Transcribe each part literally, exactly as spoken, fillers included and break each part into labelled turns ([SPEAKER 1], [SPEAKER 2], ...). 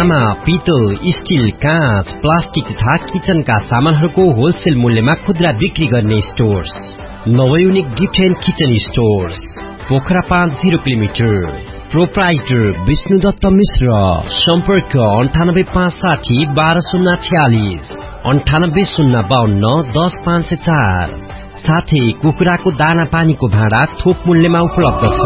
[SPEAKER 1] तामा, पित्तल, स्टील, काँच, प्लास्टिक तथा किचनका सामानहरूको होलसेल मूल्यमा खुद्रा बिक्री गर्ने stores नवयुनिक gift and kitchen stores Pokhara पाँच जिरो किलोमिटर। प्रोप्राइटर विष्णुदत्त मिश्र। सम्पर्क अन्ठानब्बे पाँच साठी बाह्र शून्य छयालिस अन्ठानब्बे शून्य बाहन्न दस पाँच सय चार। साथै कुखुराको दाना पानीको भाँडा थोक मूल्यमा उपलब्ध छ।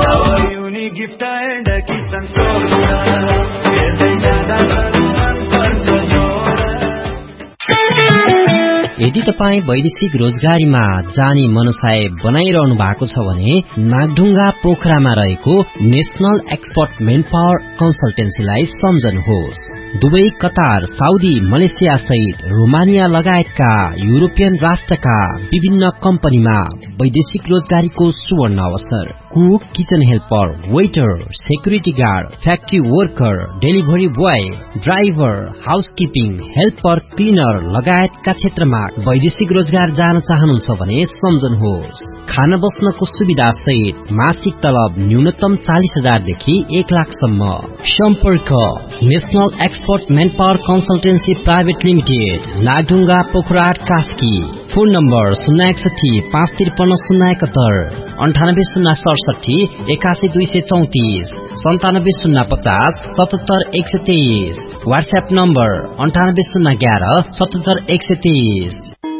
[SPEAKER 1] यदि तपाईँ वैदेशिक रोजगारीमा जाने मनसाय बनाइरहनु भएको छ भने नागढुङ्गा पोखरामा रहेको national expert main power कन्सल्टेन्सीलाई सम्झनुहोस्। Dubai, Qatar, Saudi, Malaysia सहित रोमानिया लगायतका युरोपियन राष्ट्रका विभिन्न कम्पनीमा वैदेशिक रोजगारीको सुवर्ण अवसर। Cook, kitchen helper, waiter, security guard, factory worker, delivery boy, driver, housekeeping, helper, cleaner लगायतका क्षेत्रमा वैदेशिक रोजगार जान चाहनुहुन्छ भने सम्झनुहोस्। खाना बस्नको सुविधा सहित मासिक तलब न्यूनतम चालिस हजारदेखि एक लाखसम्म। सम्पर्क national expert main power consultancy private limited, Nagdhunga, Pokhara, Kaski. Phone number शून्य एकसठी पाँच त्रिपन्न शून्य एकहत्तर अन्ठानब्बे शून्य सडसठी एकासी दुई सय चौतिस सन्तानब्बे शून्य पचास सतहत्तर एक सय तेइस। व्हाट्सएप नम्बर अन्ठानब्बे शून्य एघार सतहत्तर एक सय तेइस।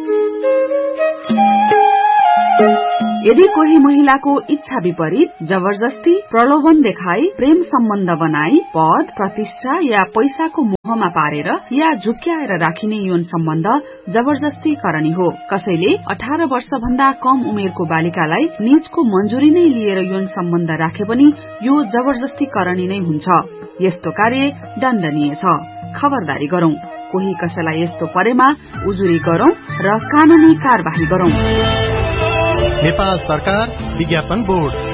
[SPEAKER 2] यदि कोही महिलाको इच्छा विपरीत जबरजस्ती, प्रलोभन देखाई, प्रेम सम्बन्ध बनाई, पद, प्रतिष्ठा या पैसाको मोहमा पारेर या झुक्क्याएर राखिने यौन सम्बन्ध जबरजस्ती करणी हो। कसैले अठार वर्ष भन्दा कम उमेरको बालिकालाई निजको मंजूरी नै लिएर यौन सम्बन्ध राखे पनि यो जबरजस्ती करणी नै हुन्छ। यस्तो कार्य दण्डनीय छ। खबरदारी गरौं। कोही कसैलाई यस्तो परेमा उजुरी गरौं र कानूनी कार्यवाही गरौं।
[SPEAKER 3] नेपाल सरकार विज्ञापन बोर्ड।